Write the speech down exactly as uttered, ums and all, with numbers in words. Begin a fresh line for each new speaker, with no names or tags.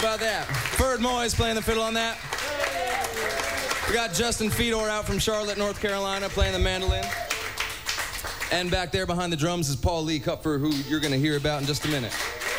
about that? Ferd Moyes playing the fiddle on that. We got Justin Fedor out from Charlotte, North Carolina, playing the mandolin. And back there behind the drums is Paul Lee Kupfer, who you're going to hear about in just a minute.